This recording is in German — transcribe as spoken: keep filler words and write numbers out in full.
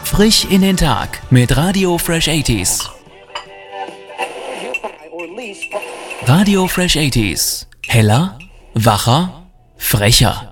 Frisch in den Tag mit Radio Fresh achtziger. Radio Fresh achtziger. Heller, wacher, frecher.